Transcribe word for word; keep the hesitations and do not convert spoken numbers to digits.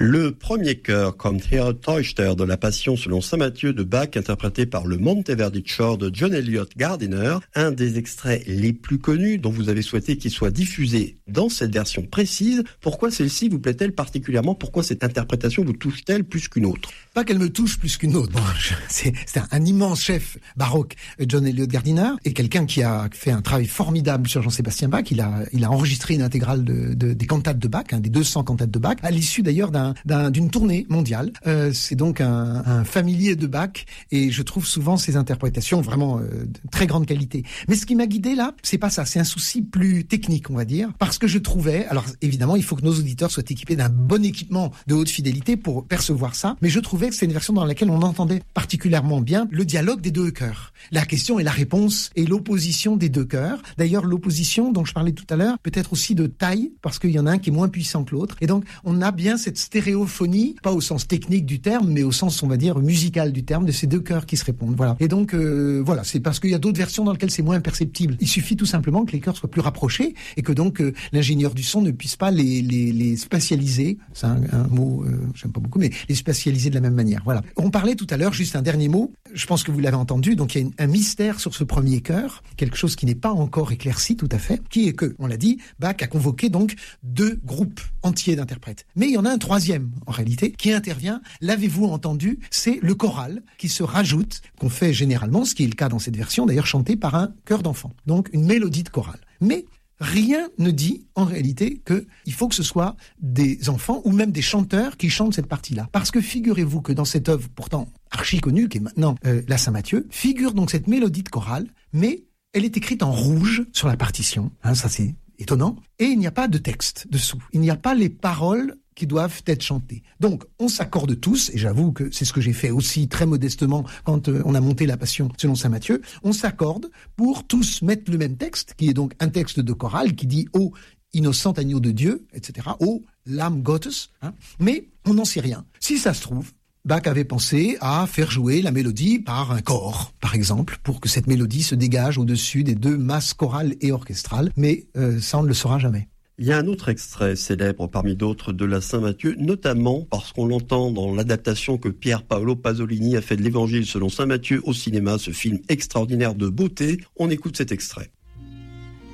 Le premier chœur, Kommt her, Täuschter, de la Passion selon saint Matthieu de Bach, interprété par le Monteverdi Chor de John Eliot Gardiner, un des extraits les plus connus dont vous avez souhaité qu'il soit diffusé dans cette version précise. Pourquoi celle-ci vous plaît-elle particulièrement? Pourquoi cette interprétation vous touche-t-elle plus qu'une autre? Pas qu'elle me touche plus qu'une autre. Bon, je, c'est, c'est un, un immense chef baroque, John Eliot Gardiner, et quelqu'un qui a fait un travail formidable sur Jean-Sébastien Bach. Il a, il a enregistré une intégrale de, de, des cantates de Bach, hein, des deux cents cantates de Bach, à l'issue d'ailleurs d'un D'un, d'une tournée mondiale. Euh, c'est donc un, un familier de Bach et je trouve souvent ses interprétations vraiment euh, de très grande qualité. Mais ce qui m'a guidé là, c'est pas ça, c'est un souci plus technique, on va dire, parce que je trouvais, alors évidemment, il faut que nos auditeurs soient équipés d'un bon équipement de haute fidélité pour percevoir ça, mais je trouvais que c'est une version dans laquelle on entendait particulièrement bien le dialogue des deux chœurs, la question et la réponse et l'opposition des deux chœurs. D'ailleurs, l'opposition dont je parlais tout à l'heure peut être aussi de taille, parce qu'il y en a un qui est moins puissant que l'autre, et donc on a bien cette stéréophonie, pas au sens technique du terme, mais au sens, on va dire, musical du terme, de ces deux chœurs qui se répondent. Voilà. Et donc, euh, voilà, c'est parce qu'il y a d'autres versions dans lesquelles c'est moins perceptible. Il suffit tout simplement que les chœurs soient plus rapprochés et que donc euh, l'ingénieur du son ne puisse pas les, les, les spatialiser. C'est un, un mot, euh, j'aime pas beaucoup, mais les spatialiser de la même manière. Voilà. On parlait tout à l'heure, juste un dernier mot. Je pense que vous l'avez entendu. Donc, il y a une, un mystère sur ce premier chœur, quelque chose qui n'est pas encore éclairci tout à fait, qui est que, on l'a dit, Bach a convoqué donc deux groupes entiers d'interprètes. Mais il y en a un troisième, en réalité, qui intervient. L'avez-vous entendu? C'est le choral qui se rajoute, qu'on fait généralement, ce qui est le cas dans cette version, d'ailleurs chanté par un chœur d'enfant. Donc, une mélodie de chorale. Mais rien ne dit, en réalité, qu'il faut que ce soit des enfants ou même des chanteurs qui chantent cette partie-là. Parce que figurez-vous que dans cette œuvre, pourtant archi connue, qui est maintenant euh, la Saint-Matthieu, figure donc cette mélodie de chorale, mais elle est écrite en rouge sur la partition. Hein, ça, c'est étonnant. Et il n'y a pas de texte dessous. Il n'y a pas les paroles qui doivent être chantées. Donc, on s'accorde tous, et j'avoue que c'est ce que j'ai fait aussi très modestement quand euh, on a monté la Passion selon saint Matthieu, on s'accorde pour tous mettre le même texte, qui est donc un texte de chorale qui dit « Ô innocent agneau de Dieu », et cetera, « Ô Lamm Gottes hein », mais on n'en sait rien. Si ça se trouve, Bach avait pensé à faire jouer la mélodie par un corps, par exemple, pour que cette mélodie se dégage au-dessus des deux masses chorales et orchestrales, mais euh, ça on ne le saura jamais. Il y a un autre extrait célèbre parmi d'autres de la Saint-Matthieu, notamment parce qu'on l'entend dans l'adaptation que Pier Paolo Pasolini a fait de l'Évangile selon saint Matthieu au cinéma, ce film extraordinaire de beauté. On écoute cet extrait.